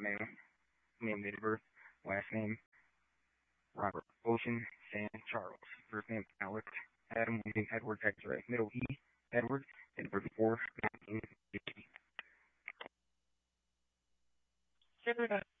male date of birth, last name Robert Ocean San Charles, first name Alex Adam William Edward X-ray, middle E Edward, date of birth 4/1960.